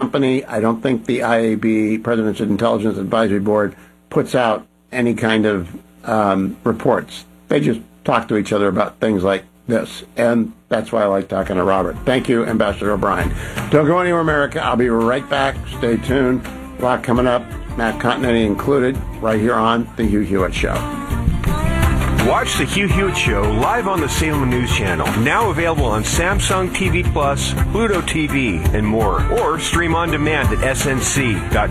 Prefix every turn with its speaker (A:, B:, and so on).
A: company. I don't think the IAB, President's Intelligence Advisory Board, puts out any kind of reports. They just talk to each other about things like this, and that's why I like talking to Robert. Thank you, Ambassador O'Brien. Don't go anywhere, America. I'll be right back. Stay tuned. A lot coming up, Matt Continenty included, right here on The Hugh Hewitt Show.
B: Watch The Hugh Hewitt Show live on the Salem News Channel. Now available on Samsung TV Plus, Pluto TV, and more. Or stream on demand at snc.com.